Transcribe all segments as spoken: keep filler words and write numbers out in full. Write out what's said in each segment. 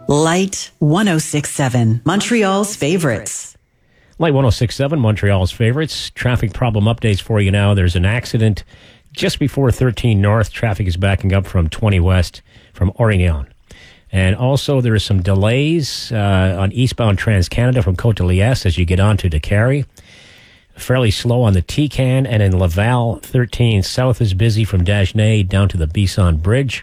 Light one oh six point seven, Montreal's favorites. Light one oh six point seven, Montreal's favorites. Traffic problem updates for you now. There's an accident just before thirteen North. Traffic is backing up from twenty West from Orion. And also there is some delays uh, on eastbound Trans-Canada from Côte-de-Liesse as you get on to DeCarry. Fairly slow on the T-Can, and in Laval, thirteen South is busy from Dagenais down to the Bisson Bridge.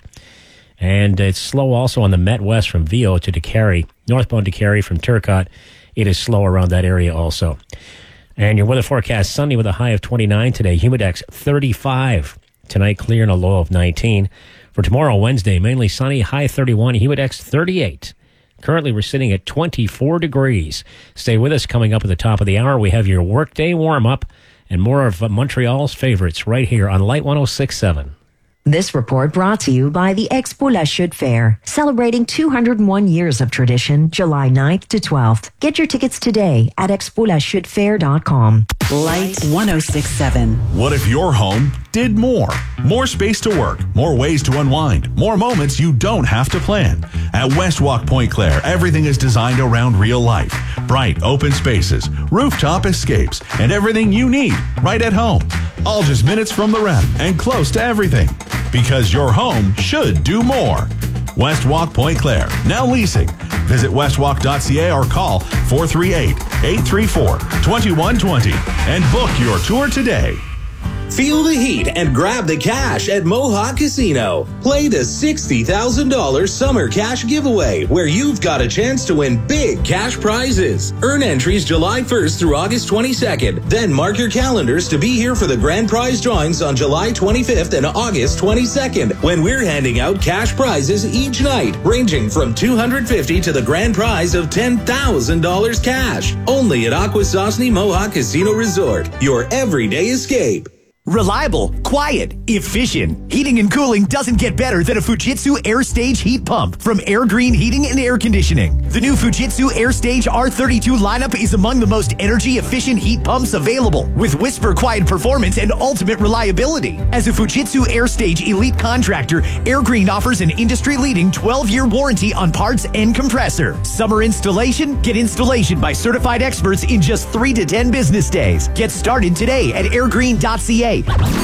And it's slow also on the Met West from Viau to DeCarry. Northbound DeCarry from Turcotte, it is slow around that area also. And your weather forecast, Sunday with a high of twenty-nine today. Humidex thirty-five. Tonight, clear and a low of nineteen. For tomorrow, Wednesday, mainly sunny, high thirty-one, Humidex thirty-eight. Currently, we're sitting at twenty-four degrees. Stay with us. Coming up at the top of the hour, we have your workday warm-up and more of Montreal's favorites right here on Light one oh six point seven. This report brought to you by the Expo La Chute Fair, celebrating two hundred one years of tradition, July ninth to twelfth. Get your tickets today at expo la chute fair dot com. Light one oh six point seven. What if your home did more? More space to work, more ways to unwind, more moments you don't have to plan. At Westwalk Point Claire, everything is designed around real life. Bright, open spaces, rooftop escapes, and everything you need right at home. All just minutes from the rep and close to everything. Because your home should do more. Westwalk Point Claire, now leasing. Visit westwalk dot c a or call four three eight, eight three four, two one two zero and book your tour today. Feel the heat and grab the cash at Mohawk Casino. Play the sixty thousand dollars Summer Cash Giveaway, where you've got a chance to win big cash prizes. Earn entries July first through August twenty-second. Then mark your calendars to be here for the grand prize drawings on July twenty-fifth and August twenty-second, when we're handing out cash prizes each night, ranging from two hundred fifty dollars to the grand prize of ten thousand dollars cash. Only at Akwesasne Mohawk Casino Resort, your everyday escape. Reliable, quiet, efficient. Heating and cooling doesn't get better than a Fujitsu AirStage heat pump from Air Green Heating and Air Conditioning. The new Fujitsu AirStage R thirty-two lineup is among the most energy-efficient heat pumps available, with whisper quiet performance and ultimate reliability. As a Fujitsu AirStage elite contractor, Air Green offers an industry-leading twelve-year warranty on parts and compressor. Summer installation? Get installation by certified experts in just three to ten business days. Get started today at airgreen dot c a.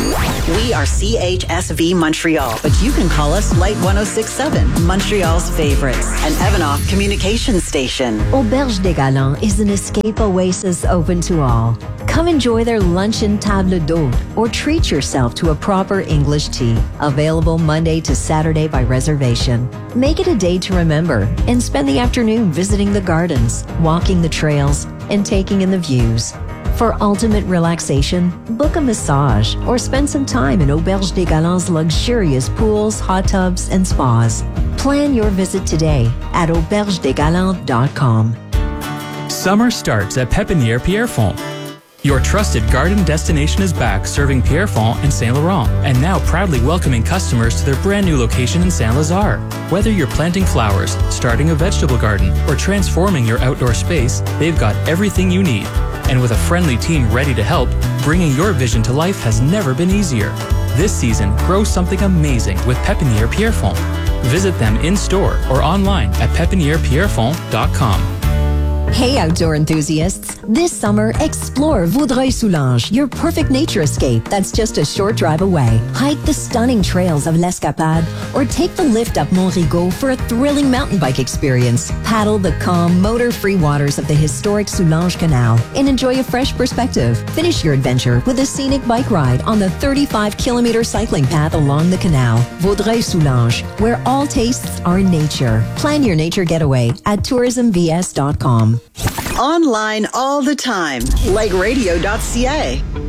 We are C H S V Montreal, but you can call us Light one oh six point seven, Montreal's favorites, an Evanoff communication station. Auberge des Galants is an escape oasis open to all. Come enjoy their luncheon table d'hôte or treat yourself to a proper English tea. Available Monday to Saturday by reservation. Make it a day to remember and spend the afternoon visiting the gardens, walking the trails, and taking in the views. For ultimate relaxation, book a massage or spend some time in Auberge des Galants' luxurious pools, hot tubs, and spas. Plan your visit today at auberge des galants dot com. Summer starts at Pépinière Pierrefonds. Your trusted garden destination is back, serving Pierrefonds and Saint Laurent, and now proudly welcoming customers to their brand new location in Saint Lazare. Whether you're planting flowers, starting a vegetable garden, or transforming your outdoor space, they've got everything you need. And with a friendly team ready to help, bringing your vision to life has never been easier. This season, grow something amazing with Pépinière Pierrefonds. Visit them in-store or online at pépinière pierrefonds dot com. Hey outdoor enthusiasts, this summer explore Vaudreuil-Soulanges, your perfect nature escape that's just a short drive away. Hike the stunning trails of l'Escapade or take the lift up Mont Rigaud for a thrilling mountain bike experience. Paddle the calm, motor-free waters of the historic Soulanges Canal and enjoy a fresh perspective. Finish your adventure with a scenic bike ride on the thirty-five kilometer cycling path along the canal. Vaudreuil-Soulanges, where all tastes are in nature. Plan your nature getaway at tourism v s dot com. Online all the time, like radio dot c a.